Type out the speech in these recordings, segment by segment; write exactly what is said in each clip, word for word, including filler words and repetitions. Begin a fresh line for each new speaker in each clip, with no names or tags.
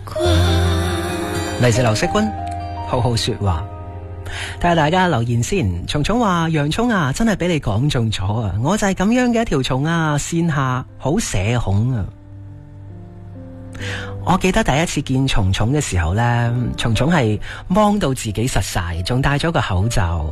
嚟自劉惜君，好好說話。睇下大家留言先。蟲蟲話洋蔥啊，真係俾你講中咗啊！我就係咁樣嘅一條蟲啊，線下好社恐啊。我記得第一次見蟲蟲嘅時候呢，蟲蟲係芒到自己實晒，仲戴咗個口罩。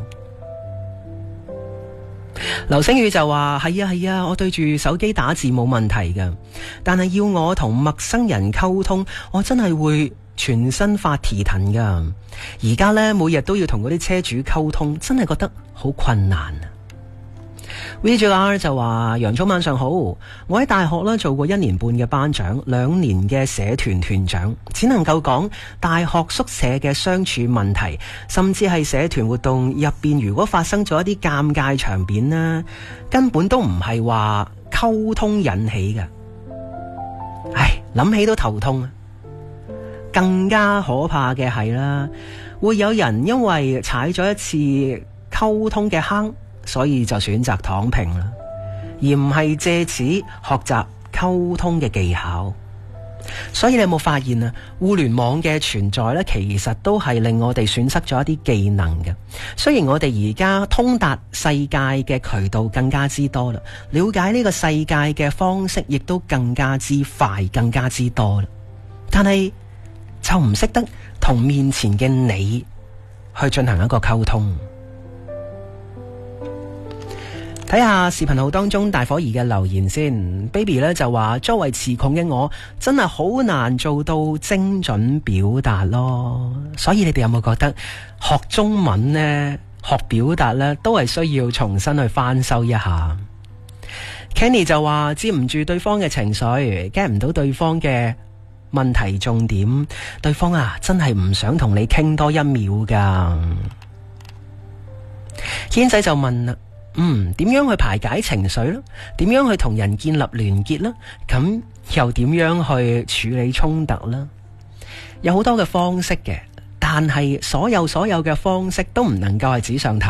劉星宇就話係啊係啊，我對住手機打字冇問題㗎，但係要我同陌生人溝通，我真係會全身發蹄騰噶。而家呢，每日都要同嗰啲車主溝通，真係覺得好困難啊。V J R 就話洋蔥晚上好，我喺大學呢做過一年半嘅班長，兩年嘅社團團長，只能夠講大學宿舍嘅相處問題，甚至係社團活動入邊如果發生咗一啲尷尬場面呢，根本都唔係話溝通引起嘅。唉，諗起都頭痛啊！更加可怕嘅係啦，會有人因為踩咗一次溝通嘅坑，所以就選擇躺平啦，而唔係借此學習溝通嘅技巧。所以你有冇發現啊？互聯網嘅存在呢，其實都係令我哋損失咗一啲技能嘅。雖然我哋而家通達世界嘅渠道更加之多啦，了解呢個世界嘅方式亦都更加之快，更加之多啦，但係就唔識得同面前嘅你去進行一個溝通。睇下視頻號當中大伙兒嘅留言先。 Baby 咧就話作為詞窮嘅我真係好難做到精準表達咯，所以你哋有冇覺得學中文呢，學表達呢，都係需要重新去翻修一下。 Kenny 就話接唔住對方嘅情緒， get 唔到對方嘅問題重點，對方啊真係唔想同你傾多一秒噶。軒仔就問啦，嗯，點樣去排解情緒呢？點樣去同人建立聯結呢？咁又點樣去處理衝突呢？有好多嘅方式嘅，但係所有所有嘅方式都唔能夠係紙上談。